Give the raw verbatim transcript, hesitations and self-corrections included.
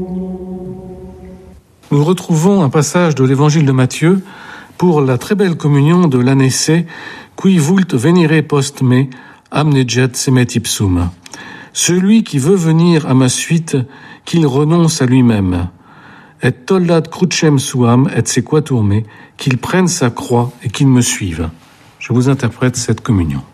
Nous retrouvons un passage de l'évangile de Matthieu pour la très belle communion de l'anesse qui vult venire post me amneget semet ipsum. Celui qui veut venir à ma suite, qu'il renonce à lui-même. Et tollat crucem suam et sequatur me, qu'il prenne sa croix et qu'il me suive. Je vous interprète cette communion.